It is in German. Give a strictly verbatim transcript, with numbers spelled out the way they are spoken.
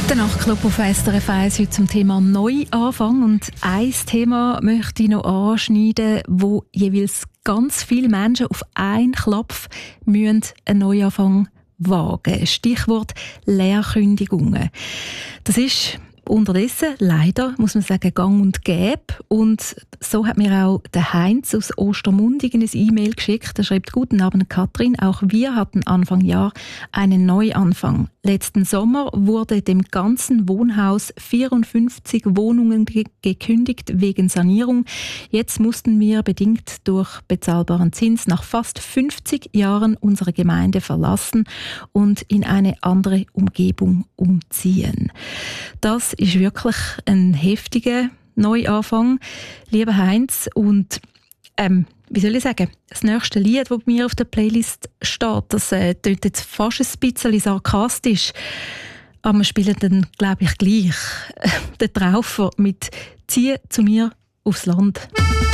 Der Nachtclub auf S R F eins heute zum Thema Neuanfang. Und ein Thema möchte ich noch anschneiden, wo jeweils ganz viele Menschen auf einen Klapf müssen einen Neuanfang wagen. Stichwort Lehrkündigungen. Das ist unterdessen leider, muss man sagen, gang und gäbe. Und so hat mir auch der Heinz aus Ostermundigen ein E-Mail geschickt. Er schreibt: Guten Abend, Katrin. Auch wir hatten Anfang Jahr einen Neuanfang. Letzten Sommer wurde dem ganzen Wohnhaus vierundfünfzig Wohnungen ge- gekündigt wegen Sanierung. Jetzt mussten wir bedingt durch bezahlbaren Zins nach fast fünfzig Jahren unsere Gemeinde verlassen und in eine andere Umgebung umziehen. Das ist wirklich ein heftiger Neuanfang, lieber Heinz. Und ähm, wie soll ich sagen, das nächste Lied, das bei mir auf der Playlist steht, das äh, klingt jetzt fast ein bisschen sarkastisch, aber wir spielen dann, glaube ich, gleich. Den Traufer mit «Zieh zu mir aufs Land».